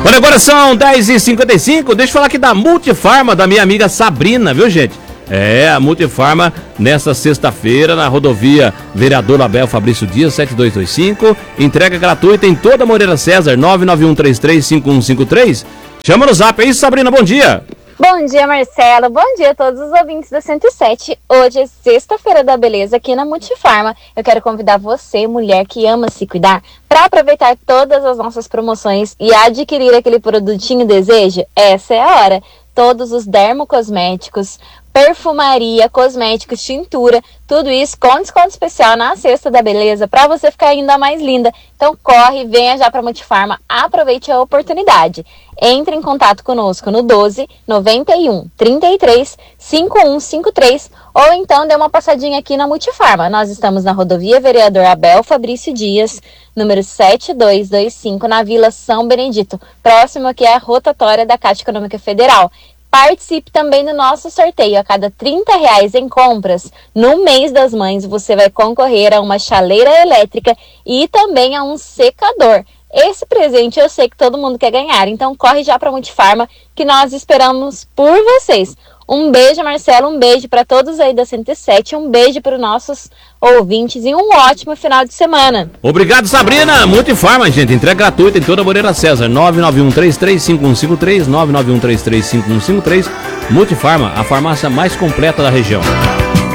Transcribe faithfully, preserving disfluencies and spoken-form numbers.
Olha, agora são dez e cinquenta e cinco, deixa eu falar aqui da Multifarma, da minha amiga Sabrina, viu, gente? É, a Multifarma, nesta sexta-feira, na rodovia Vereador Abel Fabrício Dias, sete dois dois cinco, entrega gratuita em toda a Moreira César, nove nove um três três cinco um cinco três. Chama no zap, é isso, Sabrina, bom dia! Bom dia, Marcelo. Bom dia a todos os ouvintes da cento e sete. Hoje é sexta-feira da beleza aqui na Multifarma. Eu quero convidar você, mulher que ama se cuidar, para aproveitar todas as nossas promoções e adquirir aquele produtinho desejo. Essa é a hora. Todos os dermocosméticos, perfumaria, cosméticos, tintura, tudo isso com desconto especial na Sexta da Beleza para você ficar ainda mais linda. Então corre, venha já para a Multifarma, aproveite a oportunidade. Entre em contato conosco no doze, noventa e um, trinta e três, cinquenta e um cinquenta e três ou então dê uma passadinha aqui na Multifarma. Nós estamos na rodovia Vereador Abel Fabrício Dias, número sete dois dois cinco, na Vila São Benedito, próximo aqui à rotatória da Caixa Econômica Federal. Participe também do nosso sorteio. A cada trinta reais em compras no mês das mães, você vai concorrer a uma chaleira elétrica e também a um secador. Esse presente eu sei que todo mundo quer ganhar, então corre já para a Multifarma que nós esperamos por vocês. Um beijo, Marcelo, um beijo para todos aí da cento e sete, um beijo para os nossos ouvintes e um ótimo final de semana. Obrigado, Sabrina. Multifarma, gente, entrega gratuita em toda a Moreira César, nove nove um três três cinco um cinco três, nove nove um três três cinco um cinco três. Multifarma, a farmácia mais completa da região.